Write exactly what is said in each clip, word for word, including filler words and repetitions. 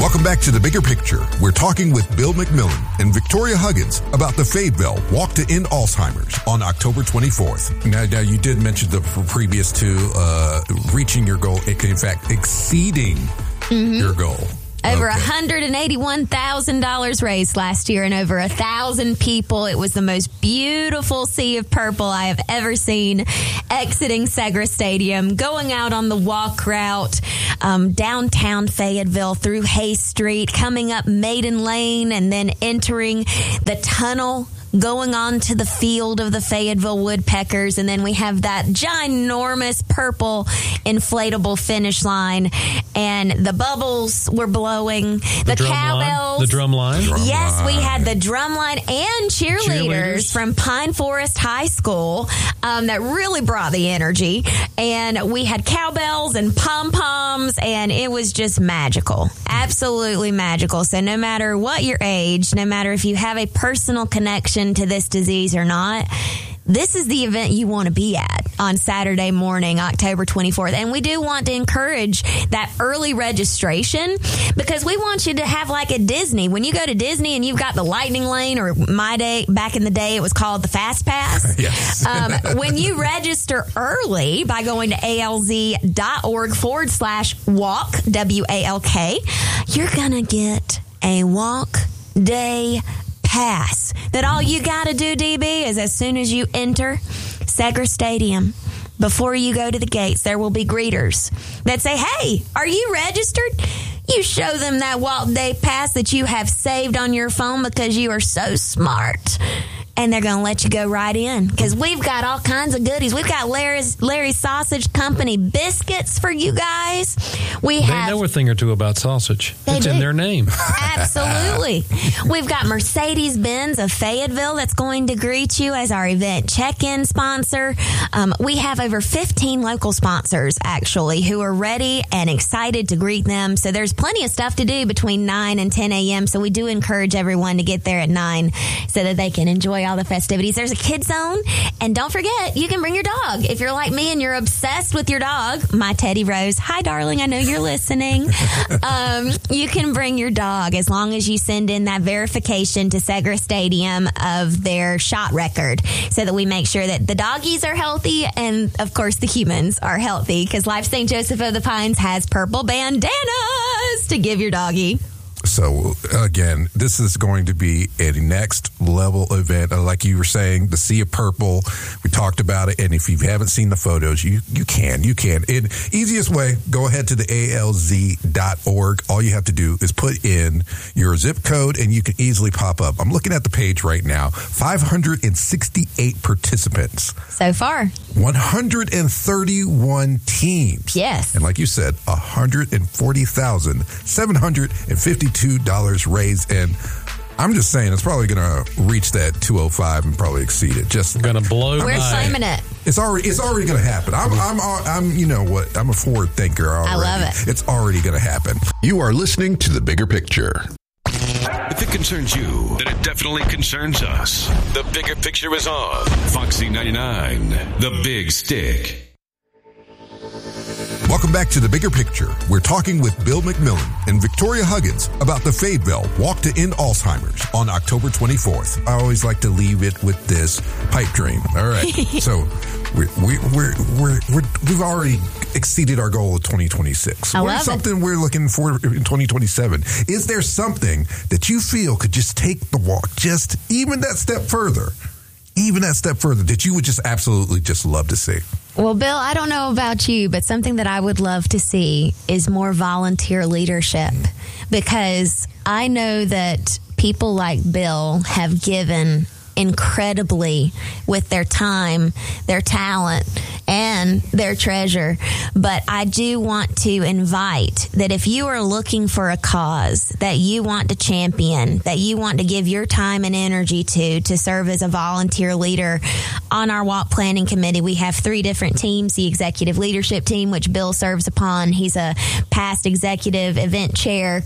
Welcome back to The Bigger Picture. We're talking with Bill McMillan and Victoria Huggins about the Fayetteville Walk to End Alzheimer's on October twenty-fourth. Now, now you did mention the previous two, uh, reaching your goal, in fact, exceeding mm-hmm. your goal. Over okay. one hundred eighty-one thousand dollars raised last year and over one thousand people. It was the most beautiful sea of purple I have ever seen exiting Segra Stadium, going out on the walk route um, downtown Fayetteville through Hay Street, coming up Maiden Lane, and then entering the tunnel, going on to the field of the Fayetteville Woodpeckers, and then we have that ginormous purple inflatable finish line, and the bubbles were blowing, the, the cowbells. The drum line? Drum yes, line. we had the drum line and cheerleaders, cheerleaders. from Pine Forest High School um, that really brought the energy, and we had cowbells and pom-poms, and it was just magical. Absolutely magical. So no matter what your age, no matter if you have a personal connection to this disease or not, this is the event you want to be at on Saturday morning, October twenty-fourth. And we do want to encourage that early registration because we want you to have like a Disney. When you go to Disney and you've got the Lightning Lane, or my day, back in the day, it was called the Fast Pass. Yes. um, when you register early by going to alz.org forward slash walk, W A L K, you're going to get a walk day pass that all you got to do, D B, is as soon as you enter Segra Stadium, before you go to the gates, there will be greeters that say, hey, are you registered? You show them that walk day pass that you have saved on your phone because you are so smart. And they're going to let you go right in because we've got all kinds of goodies. We've got Larry's, Larry's Sausage Company biscuits for you guys. We they have, know a thing or two about sausage. It's do. in their name. Absolutely. We've got Mercedes-Benz of Fayetteville that's going to greet you as our event check-in sponsor. Um, we have over fifteen local sponsors, actually, who are ready and excited to greet them. So there's plenty of stuff to do between nine and ten a.m. So we do encourage everyone to get there at nine so that they can enjoy all the festivities. There's a kid zone, and don't forget, you can bring your dog. If you're like me and you're obsessed with your dog, my Teddy Rose, hi darling, I know you're listening. um, you can bring your dog as long as you send in that verification to Segra Stadium of their shot record so that we make sure that the doggies are healthy and of course the humans are healthy, because Life Saint Joseph of the Pines has purple bandanas to give your doggie. So, again, this is going to be a next level event. Like you were saying, the Sea of Purple, we talked about it. And if you haven't seen the photos, you, you can. You can. In easiest way, go ahead to the A L Z dot org. All you have to do is put in your zip code and you can easily pop up. I'm looking at the page right now. five hundred sixty-eight participants. So far. one hundred thirty-one teams. Yes. And like you said, one hundred forty thousand seven hundred fifty-two dollars raised, and I'm just saying it's probably going to reach that two oh five and probably exceed it. Just going to blow. We're by. claiming it. It's already it's already going to happen. I'm I'm I'm you know what? I'm a forward thinker already. I love it. It's already going to happen. You are listening to The Bigger Picture. If it concerns you, then it definitely concerns us. The Bigger Picture is on Foxy ninety-nine, The Big Stick. Welcome back to The Bigger Picture. We're talking with Bill McMillan and Victoria Huggins about the Fayetteville Walk to End Alzheimer's on October twenty-fourth. I always like to leave it with this pipe dream. All right. So we we we're, we're, we're, we've already exceeded our goal of twenty twenty-six. I What love is something it. we're looking for in twenty twenty-seven? Is there something that you feel could just take the walk just even that step further? Even that step further that you would just absolutely just love to see? Well, Bill, I don't know about you, but something that I would love to see is more volunteer leadership, because I know that people like Bill have given incredibly with their time, their talent, and their treasure. But I do want to invite that if you are looking for a cause that you want to champion, that you want to give your time and energy to, to serve as a volunteer leader on our walk planning committee, we have three different teams. The executive leadership team, which Bill serves upon. He's a past executive event chair. Um,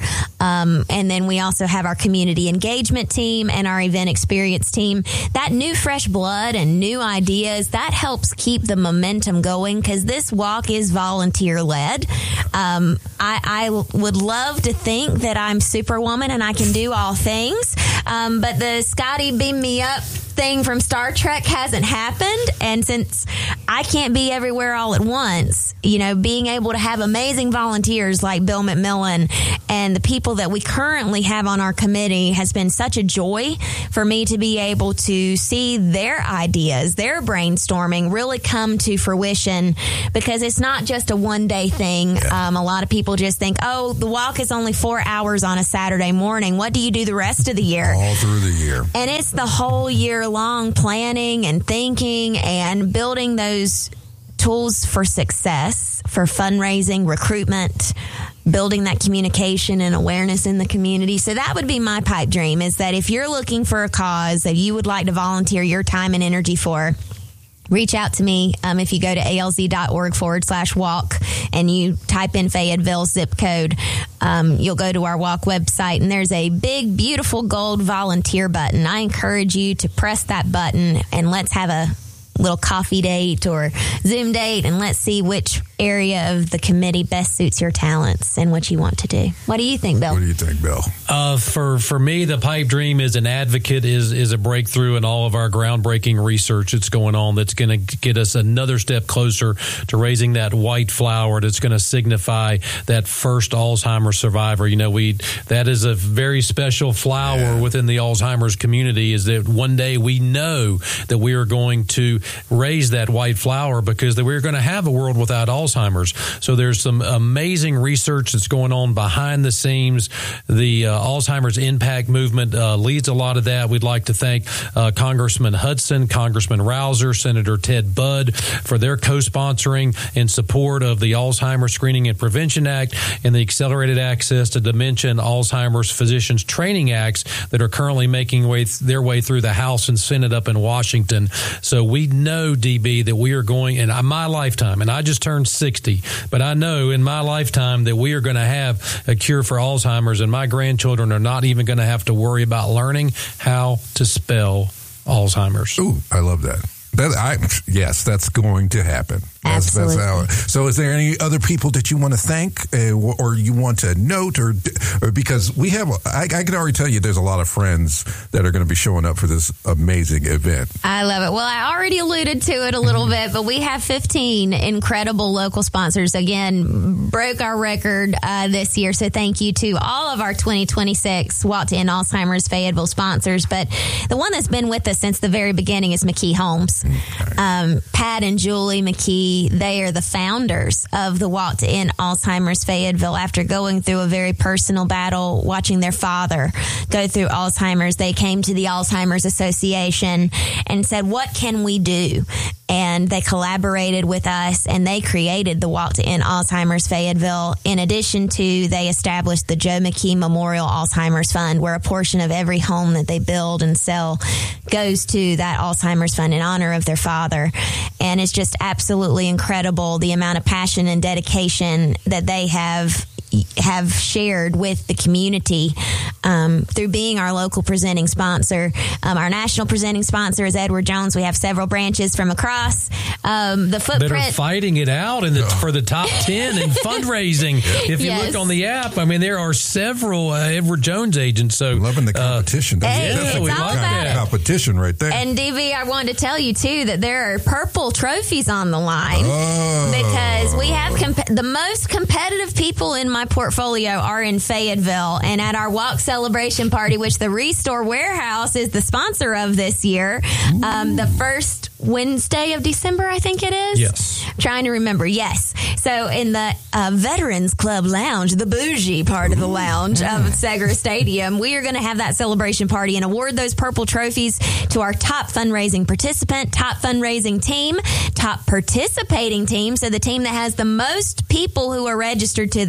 Um, and then we also have our community engagement team and our event experience team. That new fresh blood and new ideas, that helps keep the momentum going because this walk is volunteer led. Um, I, I would love to think that I'm Superwoman and I can do all things. Um, but the Scotty beam me up thing from Star Trek hasn't happened. And since I can't be everywhere all at once, you know, being able to have amazing volunteers like Bill McMillan and the people that we currently have on our committee has been such a joy for me to be able to see their ideas, their brainstorming really come to fruition because it's not just a one day thing. Um, a lot of people just think, oh, the walk is only four hours on a Saturday morning. What do you do the rest of the year? All through the year. And it's the whole year long planning and thinking and building those tools for success, for fundraising, recruitment, building that communication and awareness in the community. So that would be my pipe dream, is that if you're looking for a cause that you would like to volunteer your time and energy for, reach out to me. Um, if you go to alz.org forward slash walk and you type in Fayetteville zip code, um, you'll go to our walk website and there's a big, beautiful gold volunteer button. I encourage you to press that button and let's have a little coffee date or Zoom date and let's see which area of the committee best suits your talents and what you want to do. What do you think, Bill? What do you think, Bill? Uh, for for me, the pipe dream is an advocate, is is a breakthrough in all of our groundbreaking research that's going on that's going to get us another step closer to raising that white flower that's going to signify that first Alzheimer's survivor. You know, we that is a very special flower yeah. within the Alzheimer's community, is that one day we know that we are going to raise that white flower because that we're going to have a world without Alzheimer's. Alzheimer's. So there's some amazing research that's going on behind the scenes. The uh, Alzheimer's Impact Movement uh, leads a lot of that. We'd like to thank uh, Congressman Hudson, Congressman Rouser, Senator Ted Budd for their co-sponsoring in support of the Alzheimer's Screening and Prevention Act and the Accelerated Access to Dementia and Alzheimer's Physicians Training Acts that are currently making way th- their way through the House and Senate up in Washington. So we know, D B, that we are going in my lifetime, and I just turned sixty, but I know in my lifetime that we are going to have a cure for Alzheimer's, and my grandchildren are not even going to have to worry about learning how to spell Alzheimer's. Ooh, I love that. That I yes, that's going to happen. That's, Absolutely. That's how, so, is there any other people that you want to thank, uh, or you want to note, or, or because we have? I, I can already tell you, there's a lot of friends that are going to be showing up for this amazing event. I love it. Well, I already alluded to it a little bit, but we have fifteen incredible local sponsors. Again, broke our record uh, this year, so thank you to all of our twenty twenty-six Walk to End Alzheimer's Fayetteville sponsors. But the one that's been with us since the very beginning is McKee Homes. Okay. Um, Pat and Julie McKee. They are the founders of the Walk to End Alzheimer's Fayetteville. After going through a very personal battle, watching their father go through Alzheimer's, they came to the Alzheimer's Association and said, what can we do? And they collaborated with us and they created the Walk to End Alzheimer's Fayetteville. In addition to, they established the Joe McKee Memorial Alzheimer's Fund, where a portion of every home that they build and sell goes to that Alzheimer's Fund in honor of their father. And it's just absolutely incredible the amount of passion and dedication that they have have shared with the community um, through being our local presenting sponsor. Um, our national presenting sponsor is Edward Jones. We have several branches from across um, the footprint. That are fighting it out in the, for the top ten in fundraising. If you yes. look on the app, I mean, there are several uh, Edward Jones agents. So loving the competition. Uh, hey, That's it's we all like about that it. Competition right there. And D V, I wanted to tell you too that there are purple trophies on the line oh. because we have comp- the most competitive people in my portfolio are in Fayetteville, and at our walk celebration party, which the Restore Warehouse is the sponsor of this year, um, the first Wednesday of December, I think it is. Yes. I'm trying to remember. Yes. So in the uh, Veterans Club Lounge, the bougie part of the lounge of Segra Stadium, we are going to have that celebration party and award those purple trophies to our top fundraising participant, top fundraising team, top participating team. So the team that has the most people who are registered to their team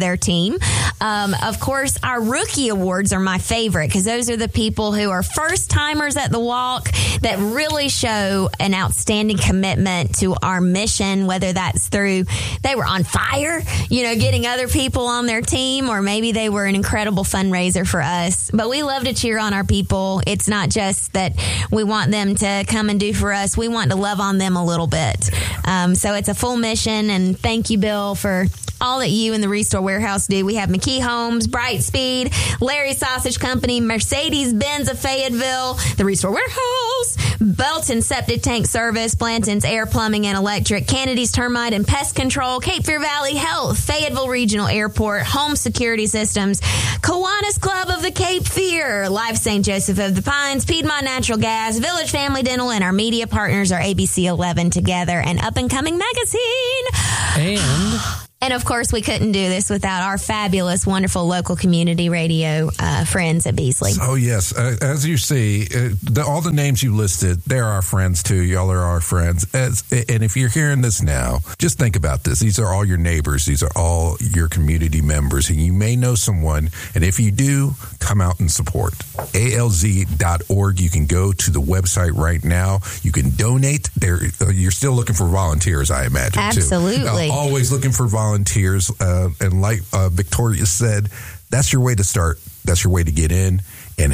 team. Um, of course, our rookie awards are my favorite because those are the people who are first timers at the walk that really show an outstanding commitment to our mission, whether that's through they were on fire, you know, getting other people on their team, or maybe they were an incredible fundraiser for us. But we love to cheer on our people. It's not just that we want them to come and do for us. We want to love on them a little bit. Um, so it's a full mission. And thank you, Bill, for all that you and the Restore Warehouse do. We have McKee Homes, Brightspeed, Larry Sausage Company, Mercedes-Benz of Fayetteville, the Restore Warehouse, Belton Septic Tank Service, Blanton's Air Plumbing and Electric, Kennedy's Termite and Pest Control, Cape Fear Valley Health, Fayetteville Regional Airport, Home Security Systems, Kiwanis Club of the Cape Fear, Life Saint Joseph of the Pines, Piedmont Natural Gas, Village Family Dental, and our media partners are A B C eleven Together and Up and Coming Magazine. And... And of course, we couldn't do this without our fabulous, wonderful local community radio uh, friends at Beasley. Oh, yes. Uh, as you see, uh, the, all the names you listed, they're our friends, too. Y'all are our friends. As, and if you're hearing this now, just think about this. These are all your neighbors. These are all your community members. And you may know someone. And if you do, come out and support. A L Z dot org. You can go to the website right now. You can donate. There, uh, you're still looking for volunteers, I imagine, Absolutely. too. Uh, always looking for volunteers. Volunteers, uh, and like uh, Victoria said, that's your way to start. That's your way to get in. And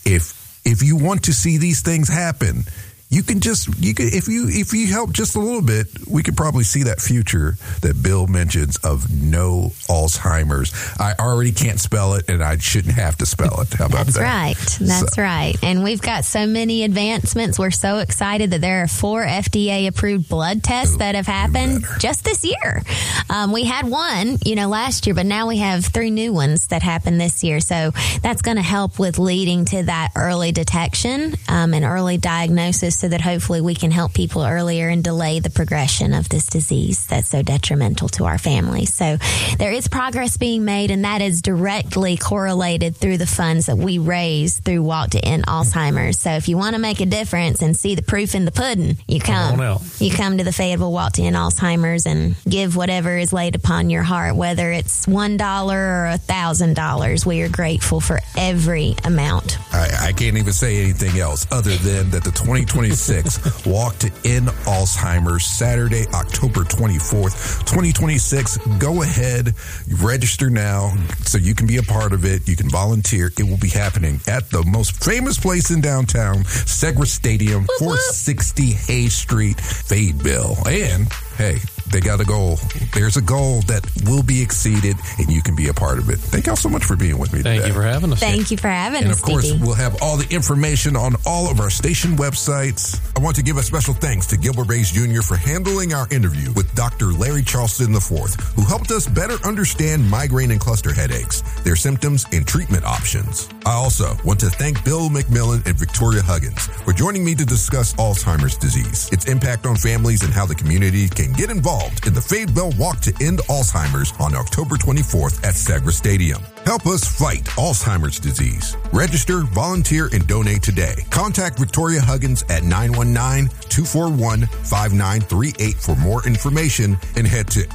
if if you want to see these things happen, you can just you can if you if you help just a little bit, we could probably see that future that Bill mentions of no Alzheimer's. I already can't spell it, and I shouldn't have to spell it. How about That's that? That's right. That's so. right. And we've got so many advancements. We're so excited that there are four F D A-approved blood tests Ooh, that have happened just this year. Um, we had one, you know, last year, but now we have three new ones that happened this year. So that's going to help with leading to that early detection um, and early diagnosis, so that hopefully we can help people earlier and delay the progression of this disease that's so detrimental to our families. So there is progress being made, and that is directly correlated through the funds that we raise through Walk to End Alzheimer's. So if you want to make a difference and see the proof in the pudding, you come. Come you come to the Fayetteville Walk to End Alzheimer's and give whatever is laid upon your heart, whether it's one dollar or a thousand dollars. We are grateful for every amount. I, I can't even say anything else other than that the twenty twenty-six Walk to End Alzheimer's, Saturday, October twenty-fourth, twenty twenty-six. Go ahead, register now so you can be a part of it. You can volunteer. It will be happening at the most famous place in downtown, Segra Stadium, four sixty Hayes Street, Fayetteville. And hey, they got a goal. There's a goal that will be exceeded, and you can be a part of it. Thank y'all so much for being with me Thank today. you for having us. Thank you for having and us, of course, Stevie. we'll have all the information on all of our station websites. I want to give a special thanks to Gilbert Bays Junior for handling our interview with Doctor Larry Charleston the fourth, who helped us better understand migraine and cluster headaches, their symptoms, and treatment options. I also want to thank Bill McMillan and Victoria Huggins for joining me to discuss Alzheimer's disease, its impact on families, and how the community can get involved in the Fayetteville Walk to End Alzheimer's on October twenty-fourth at Segra Stadium. Help us fight Alzheimer's disease. Register, volunteer, and donate today. Contact Victoria Huggins at nine one nine, two four one, five nine three eight for more information, and head to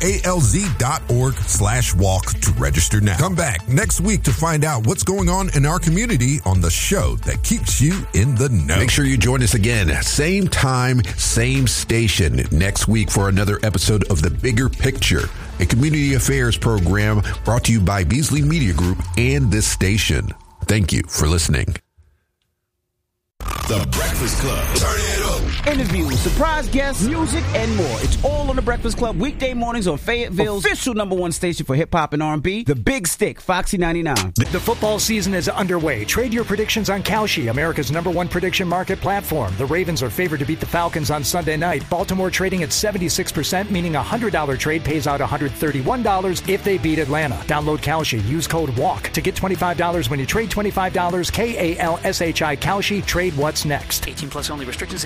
alz.org slash walk to register now. Come back next week to find out what's going on in our community on the show that keeps you in the know. Make sure you join us again, same time, same station, next week for another episode of The Bigger Picture, a community affairs program brought to you by Beasley Media Group and this station. Thank you for listening. The Breakfast Club. Turn it up. Interviews, surprise guests, music, and more. It's all on The Breakfast Club, weekday mornings on Fayetteville's official number one station for hip-hop and R and B, The Big Stick, Foxy ninety-nine. The football season is underway. Trade your predictions on Kalshi, America's number one prediction market platform. The Ravens are favored to beat the Falcons on Sunday night. Baltimore trading at seventy-six percent, meaning a one hundred dollars trade pays out one hundred thirty-one dollars if they beat Atlanta. Download Kalshi. Use code WALK to get twenty-five dollars when you trade twenty-five dollars. K A L S H I Kalshi. Trade what's next. eighteen plus only. Restrictions and eligibility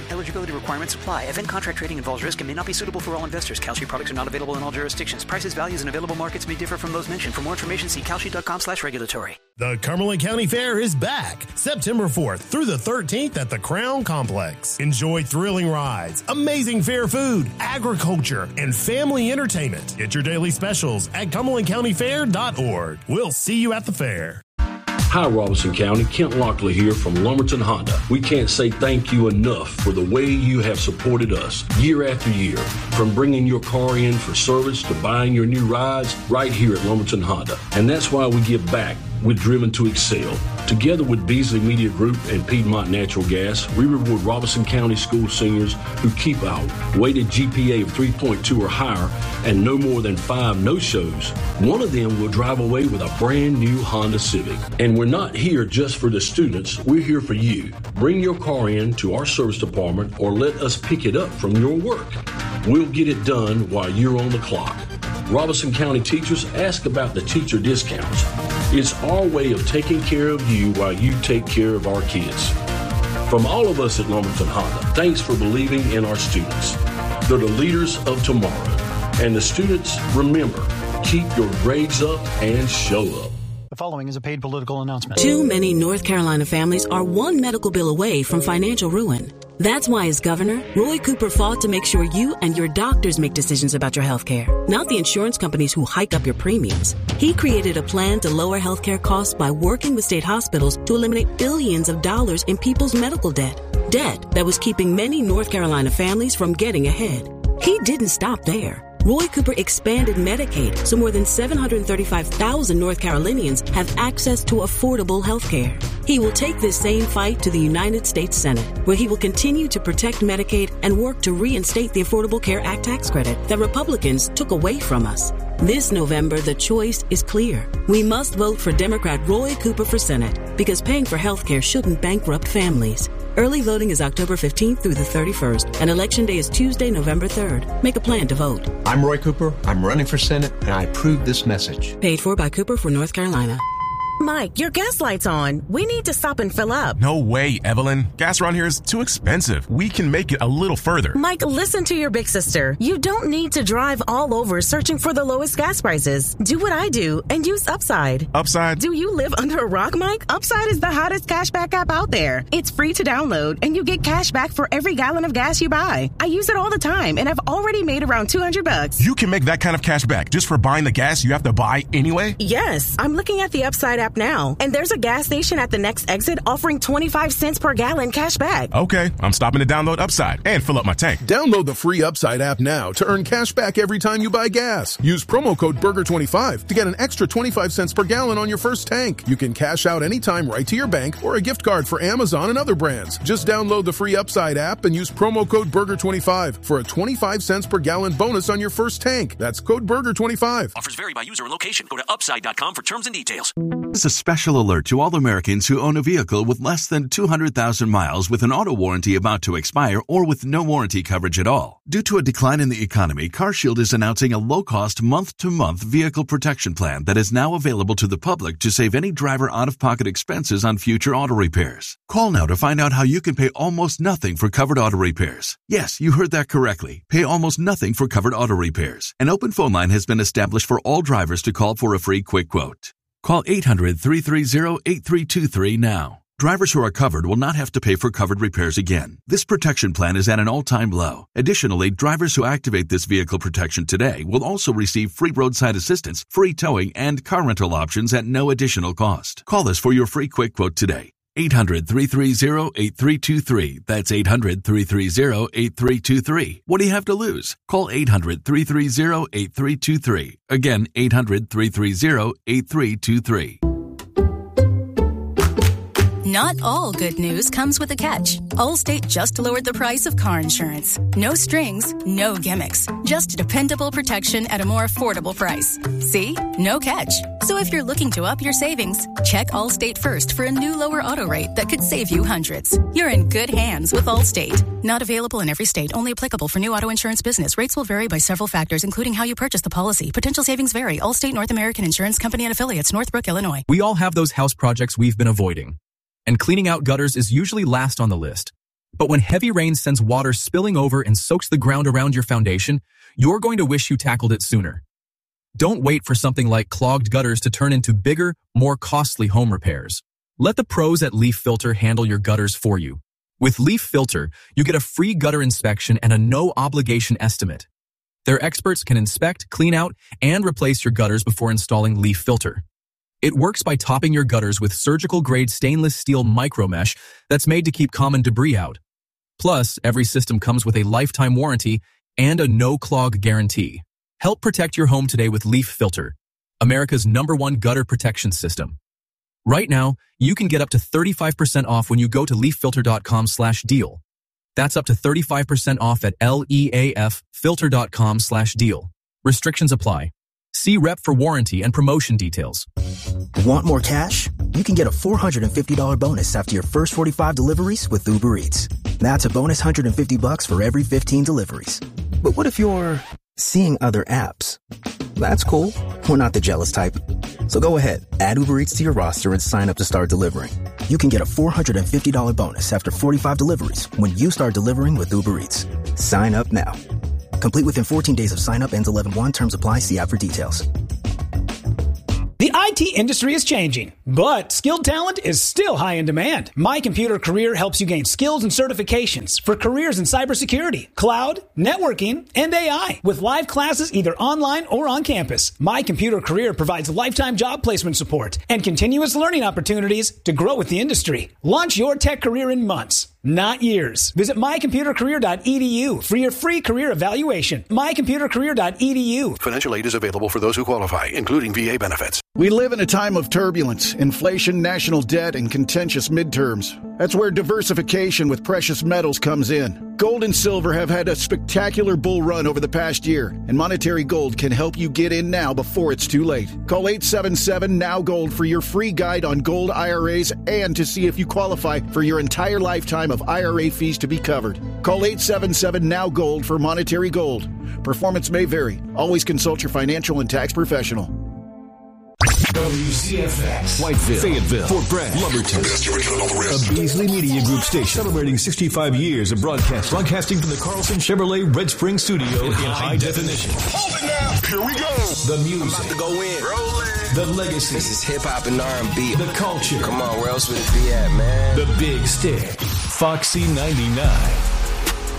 Eligibility requirements apply. Event contract trading involves risk and may not be suitable for all investors. Kalshi products are not available in all jurisdictions. Prices, values, and available markets may differ from those mentioned. For more information, see kalshi.com slash regulatory. The Cumberland County Fair is back September fourth through the thirteenth at the Crown Complex. Enjoy thrilling rides, amazing fair food, agriculture, and family entertainment. Get your daily specials at cumberland county fair dot org. We'll see you at the fair. Hi, Robeson County. Kent Lockley here from Lumberton Honda. We can't say thank you enough for the way you have supported us year after year. From bringing your car in for service to buying your new rides right here at Lumberton Honda. And that's why we give back with Driven to Excel. Together with Beasley Media Group and Piedmont Natural Gas, we reward Robeson County school seniors who keep our weighted G P A of three point two or higher and no more than five no-shows. One of them will drive away with a brand new Honda Civic. And we're not here just for the students, we're here for you. Bring your car in to our service department or let us pick it up from your work. We'll get it done while you're on the clock. Robeson County teachers, ask about the teacher discounts. It's our way of taking care of you while you take care of our kids. From all of us at Lumberton Honda, thanks for believing in our students. They're the leaders of tomorrow. And the students, remember, keep your grades up and show up. The following is a paid political announcement. Too many North Carolina families are one medical bill away from financial ruin. That's why, as governor, Roy Cooper fought to make sure you and your doctors make decisions about your health care, not the insurance companies who hike up your premiums. He created a plan to lower health care costs by working with state hospitals to eliminate billions of dollars in people's medical debt. Debt that was keeping many North Carolina families from getting ahead. He didn't stop there. Roy Cooper expanded Medicaid so more than seven hundred thirty-five thousand North Carolinians have access to affordable health care. He will take this same fight to the United States Senate, where he will continue to protect Medicaid and work to reinstate the Affordable Care Act tax credit that Republicans took away from us. This November, the choice is clear. We must vote for Democrat Roy Cooper for Senate because paying for health care shouldn't bankrupt families. Early voting is October fifteenth through the thirty-first, and Election Day is Tuesday, November third. Make a plan to vote. I'm Roy Cooper. I'm running for Senate, and I approve this message. Paid for by Cooper for North Carolina. Mike, your gas light's on. We need to stop and fill up. No way, Evelyn. Gas around here is too expensive. We can make it a little further. Mike, listen to your big sister. You don't need to drive all over searching for the lowest gas prices. Do what I do and use Upside. Upside? Do you live under a rock, Mike? Upside is the hottest cashback app out there. It's free to download, and you get cash back for every gallon of gas you buy. I use it all the time, and I've already made around two hundred bucks. You can make that kind of cash back just for buying the gas you have to buy anyway? Yes. I'm looking at the Upside app now, and there's a gas station at the next exit offering twenty-five cents per gallon cash back. Okay, I'm stopping to download Upside and fill up my tank. Download the free Upside app now to earn cash back every time you buy gas. Use promo code burger twenty-five to get an extra twenty-five cents per gallon on your first tank. You can cash out anytime right to your bank or a gift card for Amazon and other brands. Just download the free Upside app and use promo code burger twenty-five for a twenty-five cents per gallon bonus on your first tank. That's code burger twenty-five. Offers vary by user and location. Go to upside dot com for terms and details. This is a special alert to all Americans who own a vehicle with less than two hundred thousand miles with an auto warranty about to expire or with no warranty coverage at all. Due to a decline in the economy, CarShield is announcing a low-cost month-to-month vehicle protection plan that is now available to the public to save any driver out-of-pocket expenses on future auto repairs. Call now to find out how you can pay almost nothing for covered auto repairs. Yes, you heard that correctly. Pay almost nothing for covered auto repairs. An open phone line has been established for all drivers to call for a free quick quote. Call eight hundred, three three zero, eight three two three now. Drivers who are covered will not have to pay for covered repairs again. This protection plan is at an all-time low. Additionally, drivers who activate this vehicle protection today will also receive free roadside assistance, free towing, and car rental options at no additional cost. Call us for your free quick quote today. eight hundred, three three zero, eight three two three. That's eight hundred, three three zero, eight three two three. What do you have to lose? Call eight hundred, three three zero, eight three two three. Again, eight hundred, three three zero, eight three two three. Not all good news comes with a catch. Allstate just lowered the price of car insurance. No strings, no gimmicks. Just dependable protection at a more affordable price. See? No catch. So if you're looking to up your savings, check Allstate first for a new lower auto rate that could save you hundreds. You're in good hands with Allstate. Not available in every state. Only applicable for new auto insurance business. Rates will vary by several factors, including how you purchase the policy. Potential savings vary. Allstate North American Insurance Company and Affiliates, Northbrook, Illinois. We all have those house projects we've been avoiding. And cleaning out gutters is usually last on the list. But when heavy rain sends water spilling over and soaks the ground around your foundation, you're going to wish you tackled it sooner. Don't wait for something like clogged gutters to turn into bigger, more costly home repairs. Let the pros at Leaf Filter handle your gutters for you. With Leaf Filter, you get a free gutter inspection and a no-obligation estimate. Their experts can inspect, clean out, and replace your gutters before installing Leaf Filter. It works by topping your gutters with surgical-grade stainless steel micromesh that's made to keep common debris out. Plus, every system comes with a lifetime warranty and a no-clog guarantee. Help protect your home today with Leaf Filter, America's number one gutter protection system. Right now, you can get up to thirty-five percent off when you go to leaffilter.com slash deal. That's up to thirty-five percent off at leaffilter.com slash deal. Restrictions apply. See rep for warranty and promotion details. Want more cash? You can get a four hundred fifty dollars bonus after your first forty-five deliveries with Uber Eats. That's a bonus one hundred fifty bucks for every fifteen deliveries. But what if you're seeing other apps? That's cool. We're not the jealous type. So go ahead, add Uber Eats to your roster and sign up to start delivering. You can get a four hundred fifty dollars bonus after forty-five deliveries when you start delivering with Uber Eats. Sign up now. Complete within fourteen days of sign up. Ends eleven one. Terms apply. See app for details. The I T industry is changing, but skilled talent is still high in demand. My Computer Career helps you gain skills and certifications for careers in cybersecurity, cloud, networking, and A I. With live classes either online or on campus, My Computer Career provides lifetime job placement support and continuous learning opportunities to grow with the industry. Launch your tech career in months, not years. Visit my computer career dot e d u for your free career evaluation. my computer career dot e d u. Financial aid is available for those who qualify, including V A benefits. We live in a time of turbulence, inflation, national debt, and contentious midterms. That's where diversification with precious metals comes in. Gold and silver have had a spectacular bull run over the past year, and Monetary Gold can help you get in now before it's too late. Call eight seven seven, N O W Gold for your free guide on gold I R As and to see if you qualify for your entire lifetime of I R A fees to be covered. Call eight seven seven, N O W Gold for Monetary Gold. Performance may vary. Always consult your financial and tax professional. W C F X, Whiteville, Fayetteville, Fort Bragg, Lumberton. A Beasley Media Group station celebrating sixty-five years of broadcast. Broadcasting from the Carlson Chevrolet Red Spring studio in high definition. Hold it now. Here we go. The music. I'm about to go in. Rolling. The legacy. This is hip hop and R and B. The culture. Come on, where else would it be at, man? The Big Stick. Foxy ninety-nine.